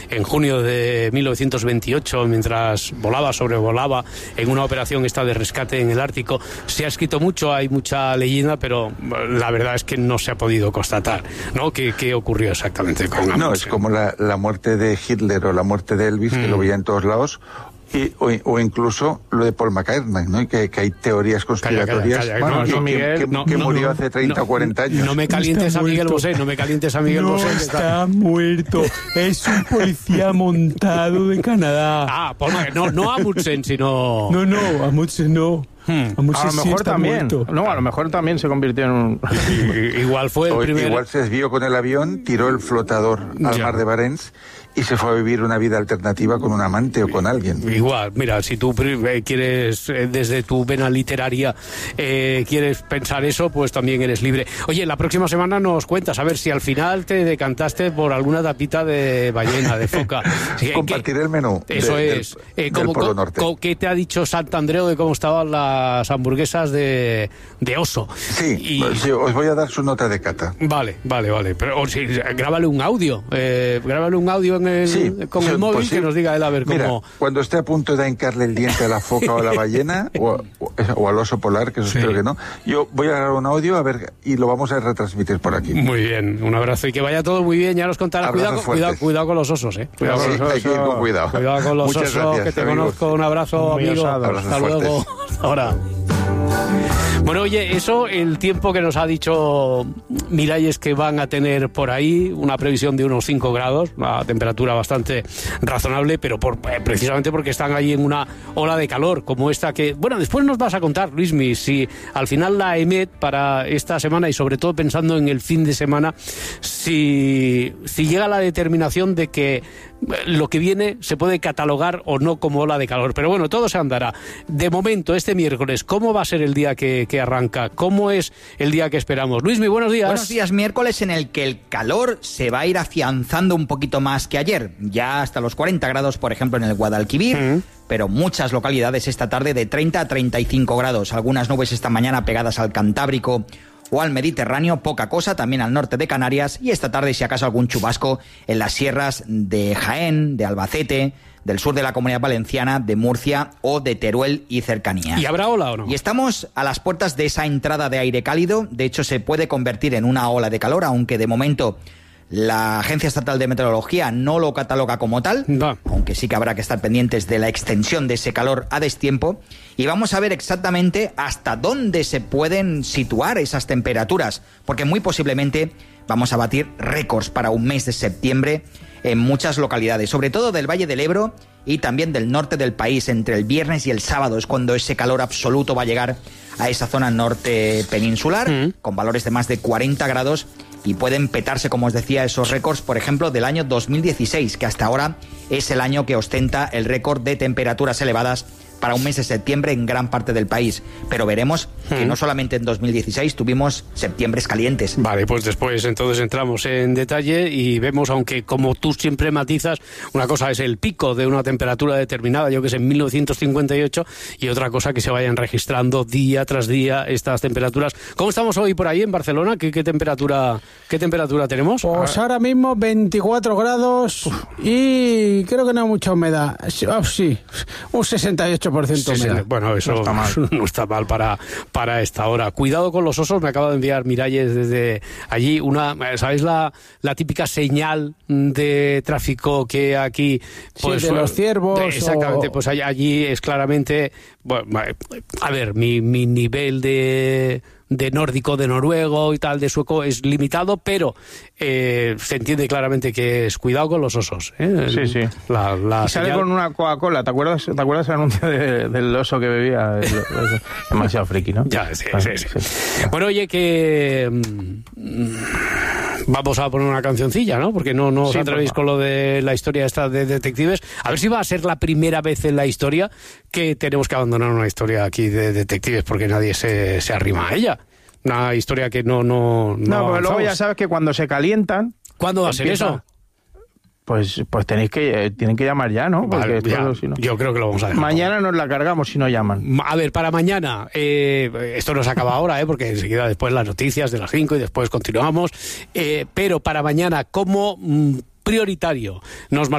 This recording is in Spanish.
en junio de 1928, mientras sobrevolaba en una operación esta de rescate en el Ártico. Se ha escrito mucho, hay mucha leyenda, pero la verdad es que no se ha podido constatar, ¿no? ¿Qué ocurrió exactamente con Amundsen? No, es como la muerte de Hitler o la muerte de Elvis, que lo veía en todos lados. O incluso lo de Paul McCartney, ¿no? Que hay teorías conspiratorias. Que murió hace 30 o 40 años. No me calientes a Miguel Bosé, no me calientes a Miguel Bosé. Está muerto, es un policía montado de Canadá. Paul McCartney, no Amundsen, sino... No, Amundsen no. A lo mejor también. Muerto. No, a lo mejor también se convirtió en un... Igual fue el primero. Igual se desvió con el avión, tiró el flotador al mar de Barents y se fue a vivir una vida alternativa con un amante o con alguien. Igual, mira, si tú quieres, desde tu vena literaria, quieres pensar eso, pues también eres libre. Oye, la próxima semana nos cuentas, a ver si al final te decantaste por alguna tapita de ballena, de foca. Compartiré el menú. Eso es. Del Polo Norte. ¿Qué te ha dicho Santandreu de cómo estaban las hamburguesas de oso? Sí, os voy a dar su nota de cata. Vale. Pero grábale un audio. Grábale un audio con el móvil, pues que nos diga él a ver cómo... Mira, cuando esté a punto de hincarle el diente a la foca o a la ballena o al oso polar, que eso espero que no, yo voy a grabar un audio a ver y lo vamos a retransmitir por aquí. Muy bien, un abrazo y que vaya todo muy bien, ya nos contarás. Cuidado con los osos, Cuidado con los osos. Hay que ir con cuidado. Cuidado con los Muchas osos, gracias, que te amigos. conozco. Un abrazo, amigo. Hasta luego. Hasta ahora. Bueno, oye, eso, el tiempo que nos ha dicho Miralles que van a tener por ahí, una previsión de unos 5 grados, una temperatura bastante razonable, pero precisamente porque están allí en una ola de calor como esta que... Bueno, después nos vas a contar, Luismi, si al final la EMET para esta semana y sobre todo pensando en el fin de semana, si llega a la determinación de que lo que viene se puede catalogar o no como ola de calor, pero bueno, todo se andará. De momento, este miércoles, ¿cómo va a ser el día que arranca? ¿Cómo es el día que esperamos? Luismi, buenos días. Buenos días, miércoles en el que el calor se va a ir afianzando un poquito más que ayer, ya hasta los 40 grados, por ejemplo, en el Guadalquivir, pero muchas localidades esta tarde de 30 a 35 grados, algunas nubes esta mañana pegadas al Cantábrico o al Mediterráneo, poca cosa, también al norte de Canarias, y esta tarde si acaso algún chubasco en las sierras de Jaén, de Albacete, del sur de la Comunidad Valenciana, de Murcia o de Teruel y cercanía. ¿Y habrá ola o no? Y estamos a las puertas de esa entrada de aire cálido, de hecho se puede convertir en una ola de calor, aunque de momento la Agencia Estatal de Meteorología no lo cataloga como tal, aunque sí que habrá que estar pendientes de la extensión de ese calor a destiempo, y vamos a ver exactamente hasta dónde se pueden situar esas temperaturas, porque muy posiblemente vamos a batir récords para un mes de septiembre en muchas localidades, sobre todo del Valle del Ebro y también del norte del país. Entre el viernes y el sábado es cuando ese calor absoluto va a llegar a esa zona norte peninsular, con valores de más de 40 grados, y pueden petarse, como os decía, esos récords, por ejemplo, del año 2016, que hasta ahora es el año que ostenta el récord de temperaturas elevadas para un mes de septiembre en gran parte del país. Pero veremos que no solamente en 2016 tuvimos septiembres calientes. Vale, pues después entonces entramos en detalle y vemos, aunque como tú siempre matizas, una cosa es el pico de una temperatura determinada, yo que sé, en 1958, y otra cosa que se vayan registrando día tras día estas temperaturas. ¿Cómo estamos hoy por ahí en Barcelona? ¿Qué temperatura tenemos? Pues ahora mismo 24 grados y creo que no hay mucha humedad. Sí, un 68%. Bueno, eso no está mal para esta hora. Cuidado con los osos, me acaba de enviar Miralles desde allí ¿sabéis la típica señal de tráfico que aquí? Pues, de los ciervos. Exactamente, pues allí es claramente, bueno, a ver, mi nivel de nórdico, de noruego y tal, de sueco es limitado, pero se entiende claramente que es cuidado con los osos. Sí. Y sale con una Coca-Cola, ¿te acuerdas el anuncio del oso que bebía? Demasiado friki, ¿no? Ya, sí. Bueno, oye, que vamos a poner una cancioncilla, ¿no? Porque no os atrevéis con lo de la historia esta de detectives. A ver si va a ser la primera vez en la historia que tenemos que abandonar una historia aquí de detectives porque nadie se arrima a ella. Una historia que no porque luego ya sabes que cuando se calientan... ¿Cuándo va a ser eso? Pues tienen que llamar ya, ¿no? Vale, ya, si no. Yo creo que lo vamos a dejar. Mañana nos la cargamos si no llaman. A ver, para mañana, esto no se acaba ahora, porque enseguida después las noticias de las 5 y después continuamos, pero para mañana, como prioritario, nos